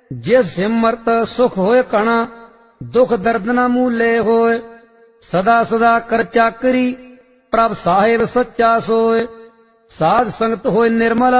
जिस सिमरत सुख होए कणा, दुख दर्द न मूले होए। सदा सदा कर चाकरी, प्रभ साहेब सच्चा सोए। साध संगत होए निर्मल,